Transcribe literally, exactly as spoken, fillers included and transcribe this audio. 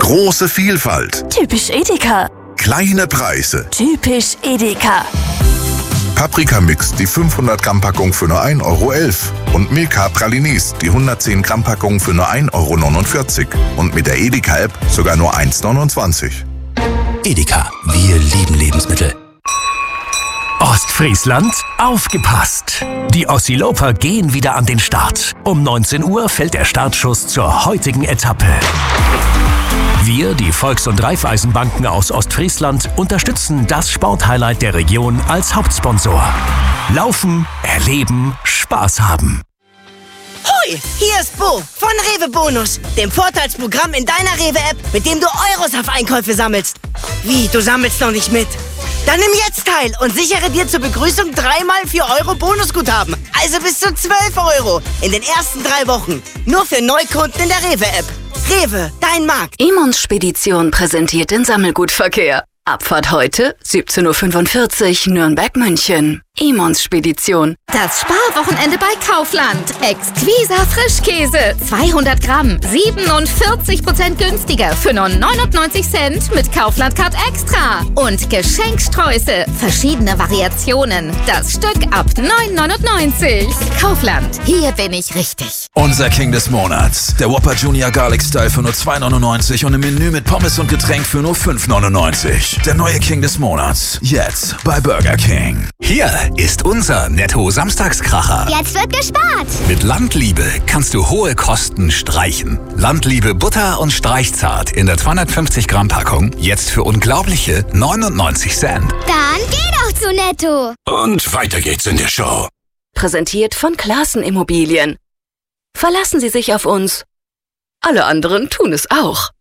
Große Vielfalt. Typisch Edeka. Kleine Preise. Typisch Edeka. Paprikamix, die fünfhundert Gramm Packung für nur ein Euro elf. Und Milka Pralines, die hundertzehn Gramm Packung für nur ein Euro neunundvierzig. Und mit der Edeka-App sogar nur eins neunundzwanzig. Edeka, wir lieben Lebensmittel. Ostfriesland, aufgepasst! Die Ossiloper gehen wieder an den Start. Um neunzehn Uhr fällt der Startschuss zur heutigen Etappe. Wir, die Volks- und Raiffeisenbanken aus Ostfriesland, unterstützen das Sporthighlight der Region als Hauptsponsor. Laufen, erleben, Spaß haben. Hoi, hier ist Bo von Rewe Bonus, dem Vorteilsprogramm in deiner Rewe-App, mit dem du Euros auf Einkäufe sammelst. Wie, du sammelst noch nicht mit? Dann nimm jetzt teil und sichere dir zur Begrüßung dreimal vier Euro Bonusguthaben. Also bis zu zwölf Euro in den ersten drei Wochen. Nur für Neukunden in der Rewe-App. Rewe, dein Markt. Emons Spedition präsentiert den Sammelgutverkehr. Abfahrt heute, siebzehn Uhr fünfundvierzig, Nürnberg-München. Emons Spedition. Das Sparwochenende bei Kaufland. Exquiser Frischkäse. zweihundert Gramm. siebenundvierzig Prozent günstiger für nur neunundneunzig Cent mit Kaufland Card Extra. Und Geschenksträuße. Verschiedene Variationen. Das Stück ab neun neunundneunzig. Kaufland. Hier bin ich richtig. Unser King des Monats. Der Whopper Junior Garlic Style für nur zwei neunundneunzig und im Menü mit Pommes und Getränk für nur fünf neunundneunzig. Der neue King des Monats. Jetzt bei Burger King. Hier ist unser Netto-Samstagskracher. Jetzt wird gespart. Mit Landliebe kannst du hohe Kosten streichen. Landliebe Butter und Streichzart in der zweihundertfünfzig Gramm Packung jetzt für unglaubliche neunundneunzig Cent. Dann geh doch zu Netto. Und weiter geht's in der Show. Präsentiert von Klaassen Immobilien. Verlassen Sie sich auf uns. Alle anderen tun es auch.